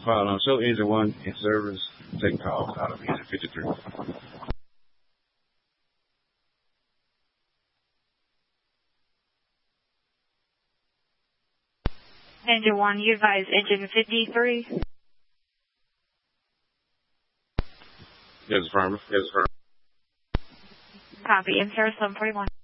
file on show engine 1 in service. Take calls out of engine 53. Engine 1, you advise engine 53. Yes, affirmative. Yes, affirmative. Copy, in service 741.